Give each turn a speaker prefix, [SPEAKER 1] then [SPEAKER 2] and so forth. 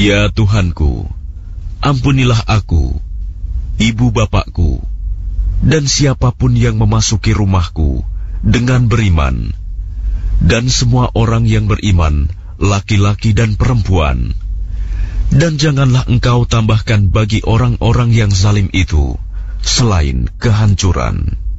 [SPEAKER 1] Ya Tuhanku, ampunilah aku, ibu bapakku, dan siapapun yang memasuki rumahku dengan beriman, dan semua orang yang beriman, laki-laki dan perempuan. Dan janganlah engkau tambahkan bagi orang-orang yang zalim itu selain kehancuran.